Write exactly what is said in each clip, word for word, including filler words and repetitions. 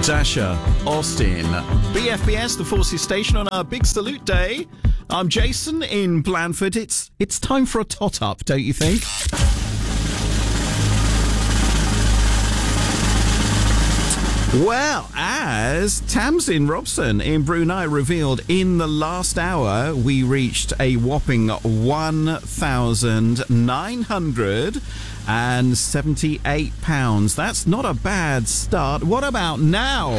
Dasha Austin, B F B S, the Forces Station on our Big Salute Day. I'm Jason in Blandford. It's it's time for a tot-up, don't you think? Well, as Tamsin Robson in Brunei revealed, in the last hour, we reached a whopping one thousand nine hundred seventy-eight pounds. That's not a bad start. What about now?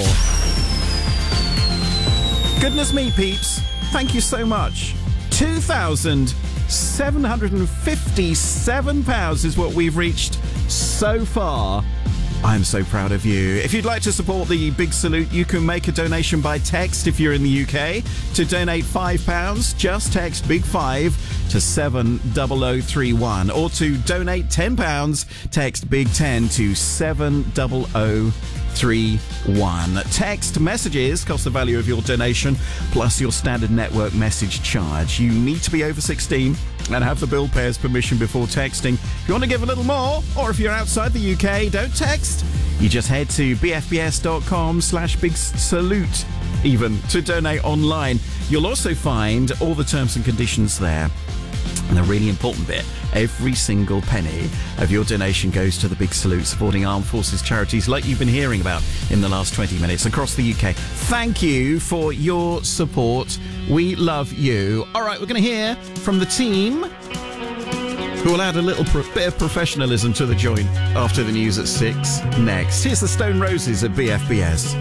Goodness me, peeps. Thank you so much. two thousand seven hundred fifty-seven pounds is what we've reached so far. I'm so proud of you. If you'd like to support the Big Salute, you can make a donation by text if you're in the U K. To donate five pounds, just text Big Five to seven zero zero three one. Or to donate ten pounds, text Big Ten to seven zero zero three one. Text messages cost the value of your donation plus your standard network message charge. You need to be over sixteen and have the bill payer's permission before texting. If you want to give a little more, or if you're outside the U K, don't text. You just head to bfbs.com slash big salute even to donate online. You'll also find all the terms and conditions there. And the really important bit, every single penny of your donation goes to the Big Salute, supporting armed forces charities like you've been hearing about in the last twenty minutes across the U K. Thank you for your support. We love you. All right, we're going to hear from the team, who will add a little pro- bit of professionalism to the joint after the news at six next. Here's the Stone Roses at B F B S.